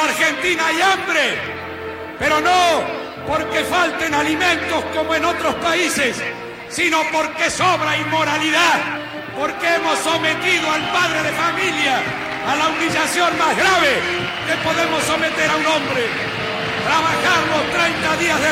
Argentina hay hambre, pero no porque falten alimentos como en otros países, sino porque sobra inmoralidad, porque hemos sometido al padre de familia a la humillación más grave que podemos someter a un hombre. Trabajar los 30 días de